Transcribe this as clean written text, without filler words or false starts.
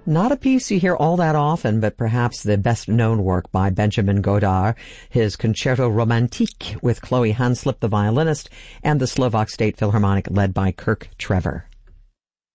Not a piece you hear all that often, but perhaps the best-known work by Benjamin Godard, his Concerto Romantique with Chloe Hanslip, the violinist, and the Slovak State Philharmonic led by Kirk Trevor.